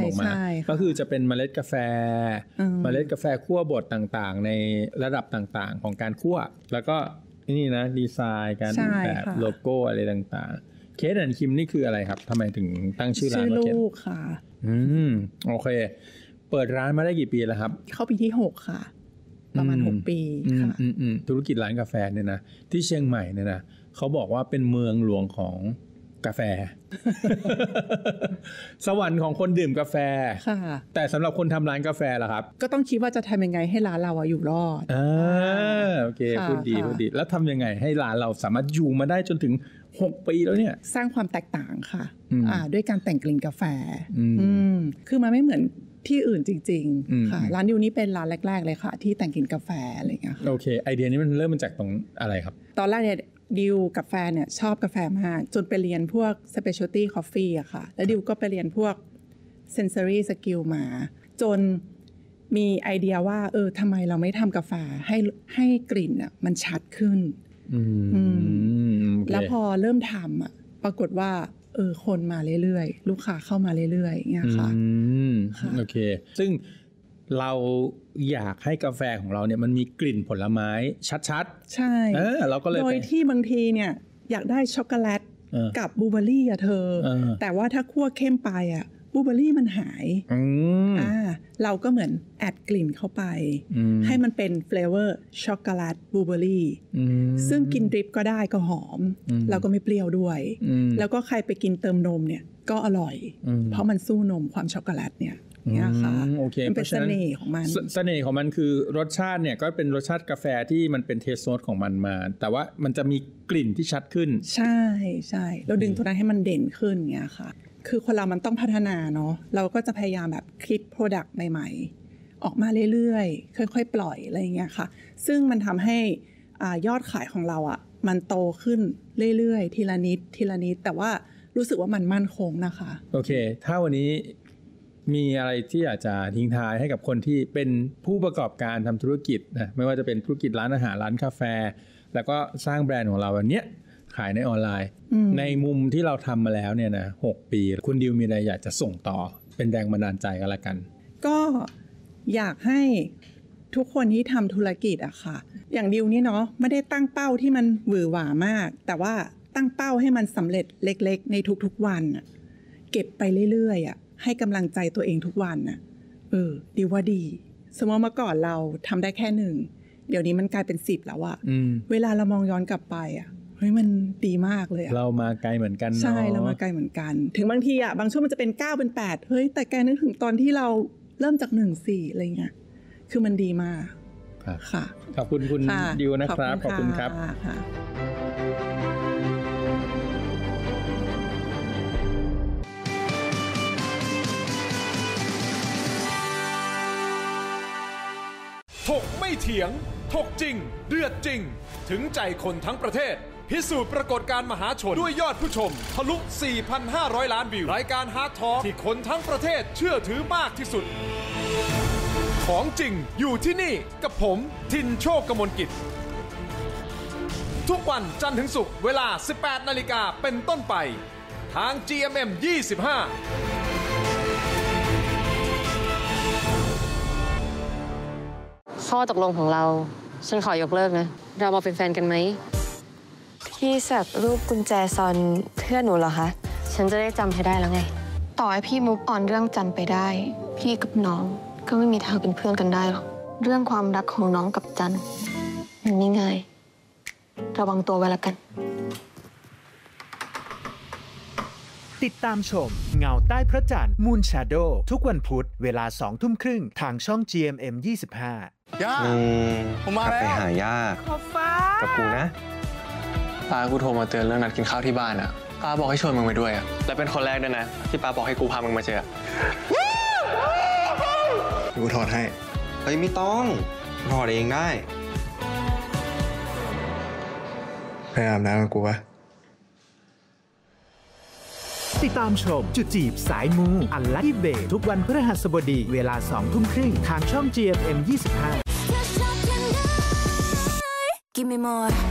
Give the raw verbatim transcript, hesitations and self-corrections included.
ถูกไหมก็คือจะเป็นเมล็ดกาแฟเมล็ดกาแฟคั่วบดต่างๆในระดับต่างๆของการคั่วแล้วก็นี่นะดีไซน์การแบบโลโก้อะไรต่างๆเคสแอนด์คิมนี่คืออะไรครับทำไมถึงตั้งชื่อร้านว่าเคสลูกค่ะอืมโอเคเปิดร้านมาได้กี่ปีแล้วครับเข้าปีที่หกค่ะประมาณหกปีค่ะธุรกิจร้านกาแฟเนี่ยนะที่เชียงใหม่เนี่ยนะเขาบอกว่าเป็นเมืองหลวงของกาแฟ สวรรค์ของคนดื่มกาแฟแต่สำหรับคนทำร้านกาแฟล่ะครับก็ต้องคิดว่าจะทำยังไงให้ร้านเราอยู่รอดอ่าโอเคพูดดีพูดดีแล้วทำยังไงให้ร้านเราสามารถอยู่มาได้จนถึงหกปีแล้วเนี่ยสร้างความแตกต่างค่ะอ่าด้วยการแต่งกลิ่นกาแฟอืมคือมันไม่เหมือนที่อื่นจริงๆค่ะร้านดิวนี้เป็นร้านแรกๆเลยค่ะที่แต่งกลิ่นกาแฟอะไรอย่างเงี้ยโอเคไอเดียนี้มันเริ่มมาจากตรงอะไรครับตอนแรกเนี่ยดิวกับแฟนเนี่ยชอบกาแฟมากจนไปเรียนพวก specialty coffee อะค่ะแล้วดิวก็ไปเรียนพวก sensory skill มาจนมีไอเดียว่าเออทำไมเราไม่ทำกาแฟให้ให้กลิ่นอะมันชัดขึ้นแล้วพอเริ่มทำอะปรากฏว่าเออคนมาเรื่อยๆลูกค้าเข้ามาเรื่อยๆอย่างเงี้ยค่ะโอเคซึ่งเราอยากให้กาแฟของเราเนี่ยมันมีกลิ่นผลไม้ชัดๆใช่เออเราก็เลยโดยที่บางทีเนี่ยอยากได้ช็อกโกแลตกับบลูเบอร์รี่อะเธอแต่ว่าถ้าคั่วเข้มไปอะบลูเบอร์รี่มันหายอ่าเราก็เหมือนแอดกลิ่นเข้าไปให้มันเป็นเฟลเวอร์ช็อกโกแลตบลูเบอร์รี่ซึ่งกินดริปก็ได้ก็หอมแล้วก็ไม่เปรี้ยวด้วยแล้วก็ใครไปกินเติมนมเนี่ยก็อร่อยเพราะมันสู้นมความช็อกโกแลตเนี่ยเนี่ยค่ะมันเป็นเสน่ห์ของมันเสน่ห์ของมันคือรสชาติเนี่ยก็เป็นรสชาติกาแฟที่มันเป็นเทสโนตของมันมาแต่ว่ามันจะมีกลิ่นที่ชัดขึ้นใช่ใช่เราดึงตัวนั้นให้มันเด่นขึ้นเงี้ยค่ะคือคนเรามันต้องพัฒนาเนาะเราก็จะพยายามแบบคิดโปรดักต์ใหม่ๆออกมาเรื่อยๆค่อยๆปล่อยอะไรเงี้ยค่ะซึ่งมันทำให้อ่ายอดขายของเราอ่ะมันโตขึ้นเรื่อยๆทีละนิดทีละนิดแต่ว่ารู้สึกว่ามันมั่นคงนะคะโอเคถ้าวันนี้มีอะไรที่อยากจะทิ้งท้ายให้กับคนที่เป็นผู้ประกอบการทำธุรกิจนะไม่ว่าจะเป็นธุรกิจร้านอาหารร้านกาแฟแล้วก็สร้างแบรนด์ของเราวันนี้ขายในออนไลน์ในมุมที่เราทำมาแล้วเนี่ยนะหกปีคุณดิวมีอะไรอยากจะส่งต่อเป็นแรงบันดาลใจกันละกันก็อยากให้ทุกคนที่ทำธุรกิจอะค่ะอย่างดิวนี่เนาะไม่ได้ตั้งเป้าที่มันหวือหวามากแต่ว่าตั้งเป้าให้มันสำเร็จเล็กๆในทุกๆวันเก็บไปเรื่อยๆอะให้กำลังใจตัวเองทุกวันน่ะเออดิวว่าดีสมมติเมื่อก่อนเราทำได้แค่หนึ่งเดี๋ยวนี้มันกลายเป็นสิบแล้วอะเวลาเรามองย้อนกลับไปอะเฮ้ยมันดีมากเลยอะเรามาไกลเหมือนกันใช่เรามาไกลเหมือนกันถึงบางทีอะบางช่วงมันจะเป็นเก้าเป็นแปดเฮ้ยแต่แกนึกถึงตอนที่เราเริ่มจากหนึ่งสี่อะไรเงี้ยคือมันดีมากค่ะขอบคุณคุณดิวนะครับขอบคุณครับถกไม่เถียงถกจริงเดือดจริงถึงใจคนทั้งประเทศพิสูจน์ปรากฏการณ์มหาชนด้วยยอดผู้ชมทะลุ สี่พันห้าร้อย ล้านวิวรายการ Hard Talk ที่คนทั้งประเทศเชื่อถือมากที่สุดของจริงอยู่ที่นี่กับผมทินโชคกมลกิจทุกวันจันทร์ถึงศุกร์เวลา สิบแปดนาฬิกา เป็นต้นไปทาง จี เอ็ม เอ็ม ยี่สิบห้าข้อตกลงของเราฉันขอยกเลิกนะเรามาเป็นแฟนกันไหมพี่สักรูปกุญแจซอนเพื่อนหนูเหรอคะฉันจะได้จำให้ได้แล้วไงต่อให้พี่มุกออนเรื่องจันไปได้พี่กับน้องก็ไม่มีทางเป็นเพื่อนกันได้หรอกเรื่องความรักของน้องกับจันมันไม่ง่ายระวังตัวไว้ละกันติดตามชมเงาใต้พระจันทร์ Moon Shadow ทุกวันพุธเวลาสองทุ่มครึ่งทางช่อง จี เอ็ม เอ็ม ยี่สิบห้าย่าผมมาแล้วไปหาย่าขอบฟ้ากับกูนะป้ากูโทรมาเตือนเรื่องนัดกินข้าวที่บ้านอ่ะป้าบอกให้ชวนมึงไปด้วยอ่ะและเป็นคนแรกด้วยนะที่ป้าบอกให้กูพามึงมาเจอกูถอดให้เฮ้ยไม่ต้องถอดเองได้ไปอาบน้ำกับกูปะติดตามชมจุดจีบสายมูอัลลัคกี้เบย์ทุกวันพฤหัสบดีเวลาสองทุ่มครึ่งทางช่อง จี เอ็ม เอ็ม ยี่สิบห้า